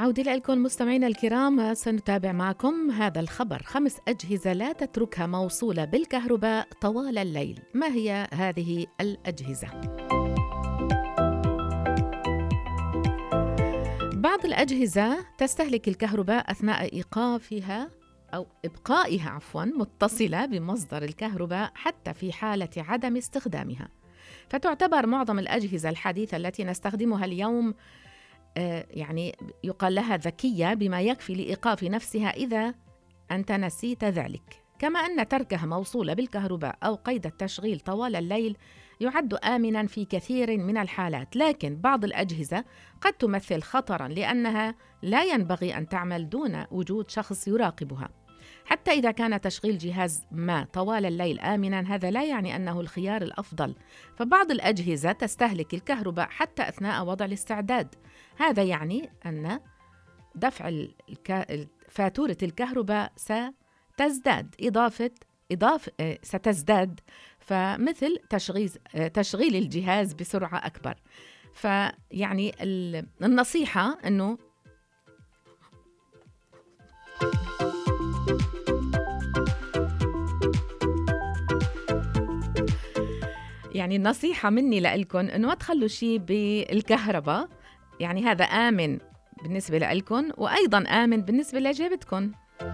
عودة لكم مستمعينا الكرام، سنتابع معكم هذا الخبر. 5 أجهزة لا تتركها موصولة بالكهرباء طوال الليل. ما هي هذه الأجهزة؟ بعض الأجهزة تستهلك الكهرباء أثناء إيقافها أو إبقائها متصلة بمصدر الكهرباء حتى في حالة عدم استخدامها. فتعتبر معظم الأجهزة الحديثة التي نستخدمها اليوم يعني يقال لها ذكية بما يكفي لإيقاف نفسها إذا أنت نسيت ذلك. كما أن تركها موصولة بالكهرباء أو قيد التشغيل طوال الليل يعد آمناً في كثير من الحالات، لكن بعض الأجهزة قد تمثل خطراً لأنها لا ينبغي أن تعمل دون وجود شخص يراقبها. حتى إذا كان تشغيل جهاز ما طوال الليل آمناً، هذا لا يعني أنه الخيار الأفضل، فبعض الأجهزة تستهلك الكهرباء حتى أثناء وضع الاستعداد. هذا يعني أن دفع فاتورة الكهرباء ستزداد، فمثل تشغيل الجهاز بسرعة أكبر. فيعني النصيحة أنه النصيحة مني لكم أنه ما تخلوا شيء بالكهرباء، يعني هذا آمن بالنسبة لكم وأيضاً آمن بالنسبة لجيبتكم.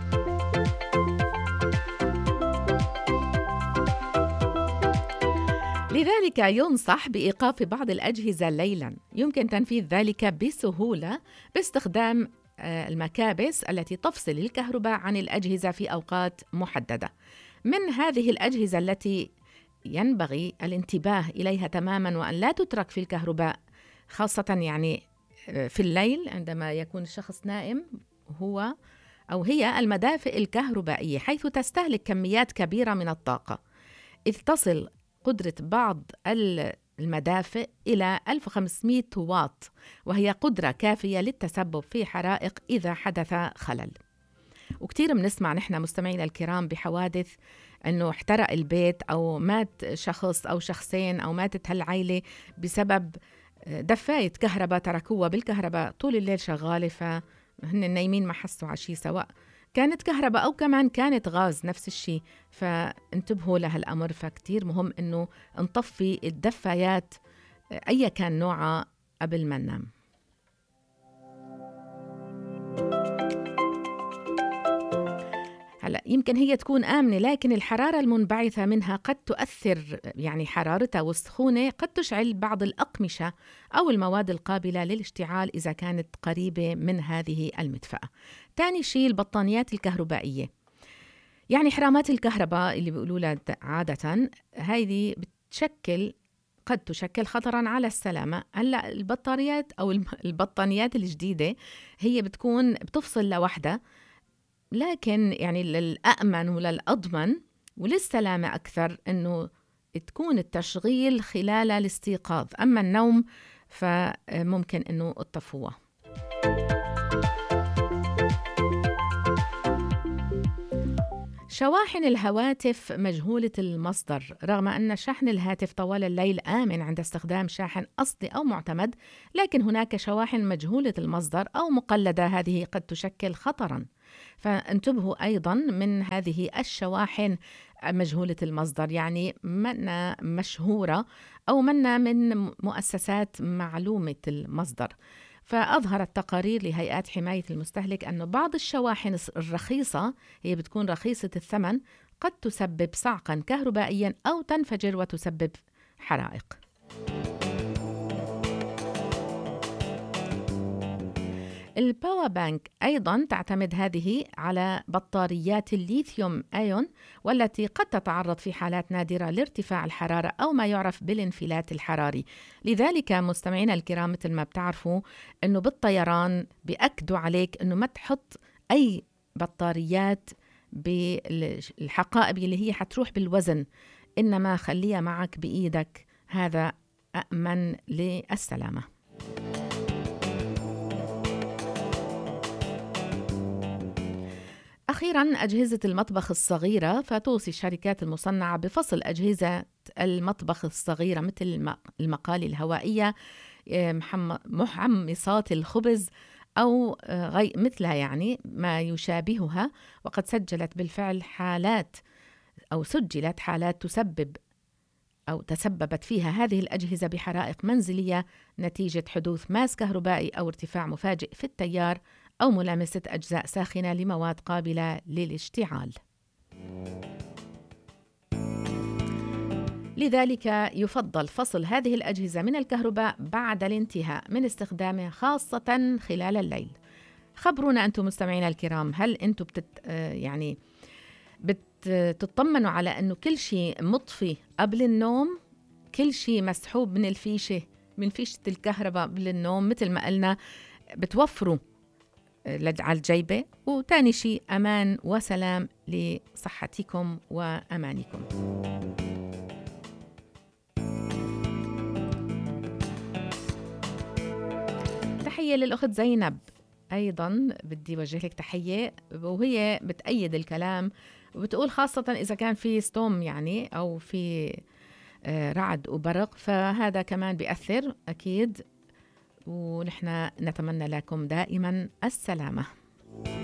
لذلك ينصح بإيقاف بعض الأجهزة ليلاً. يمكن تنفيذ ذلك بسهولة باستخدام المكابس التي تفصل الكهرباء عن الأجهزة في أوقات محددة. من هذه الأجهزة التي ينبغي الانتباه إليها تماماً وأن لا تترك في الكهرباء، خاصة يعني في الليل عندما يكون الشخص نائم، هو أو هي المدافئ الكهربائية، حيث تستهلك كميات كبيرة من الطاقة، إذ تصل قدرة بعض المدافئ إلى 1500 واط، وهي قدرة كافية للتسبب في حرائق إذا حدث خلل. وكتير بنسمع نحن مستمعينا الكرام بحوادث أنه احترق البيت أو مات شخص أو شخصين أو ماتت هالعائلة بسبب دفاية كهرباء تركوها بالكهرباء طول الليل شغالة، فهن نايمين ما حسوا على شيء، سواء كانت كهرباء أو كمان كانت غاز نفس الشيء. فانتبهوا لهالأمر. فكتير مهم أنه نطفي الدفايات أي كان نوعها قبل ما ننام. هلا يمكن هي تكون آمنة، لكن الحرارة المنبعثة منها قد تؤثر، يعني حرارتها والسخونة قد تشعل بعض الأقمشة أو المواد القابلة للاشتعال إذا كانت قريبة من هذه المدفأة. تاني شيء البطانيات الكهربائية، يعني حرامات الكهرباء اللي بيقولوا لها عادة، هذه قد تشكل خطراً على السلامة. هلا البطاريات أو البطانيات الجديدة هي بتفصل لوحدها، لكن يعني للأأمن وللأضمن وللسلامة أكثر أنه تكون التشغيل خلال الاستيقاظ، أما النوم فممكن أنه تطفوه. شواحن الهواتف مجهولة المصدر. رغم أن شحن الهاتف طوال الليل آمن عند استخدام شاحن أصلي أو معتمد، لكن هناك شواحن مجهولة المصدر أو مقلدة، هذه قد تشكل خطراً. فانتبهوا أيضاً من هذه الشواحن مجهولة المصدر، يعني منا مشهورة أو منا من مؤسسات معلومة المصدر. فأظهرت تقارير لهيئات حماية المستهلك أن بعض الشواحن الرخيصة، هي بتكون رخيصة الثمن، قد تسبب صعقاً كهربائياً أو تنفجر وتسبب حرائق. الباور بانك أيضاً تعتمد هذه على بطاريات الليثيوم أيون، والتي قد تتعرض في حالات نادرة لارتفاع الحرارة أو ما يعرف بالانفلات الحراري. لذلك مستمعينا الكرام، مثل ما بتعرفوا أنه بالطيران بيأكدوا عليك أنه ما تحط أي بطاريات بالحقائب اللي هي حتروح بالوزن، إنما خليها معك بإيدك، هذا أأمن للسلامة. أخيراً أجهزة المطبخ الصغيرة. فتوصي الشركات المصنعة بفصل أجهزة المطبخ الصغيرة مثل المقالي الهوائية، محمصات الخبز أو مثلها يعني ما يشابهها. وقد سجلت بالفعل حالات أو سجلت حالات تسببت فيها هذه الأجهزة بحرائق منزلية نتيجة حدوث ماس كهربائي أو ارتفاع مفاجئ في التيار أو ملامسة أجزاء ساخنة لمواد قابلة للاشتعال. لذلك يفضل فصل هذه الأجهزة من الكهرباء بعد الانتهاء من استخدامها، خاصة خلال الليل. خبرونا أنتم مستمعينا الكرام، هل أنتم بتطمنوا على أنه كل شيء مطفي قبل النوم، كل شيء مسحوب من فيشة الكهرباء قبل النوم مثل ما قلنا، بتوفروا على الجيبة، وتاني شيء أمان وسلام لصحتكم وأمانكم. تحية للأخت زينب، أيضا بدي وجه لك تحية، وهي بتأيد الكلام وبتقول خاصة إذا كان في ستوم يعني أو في رعد وبرق، فهذا كمان بيأثر أكيد، ونحن نتمنى لكم دائما السلامة.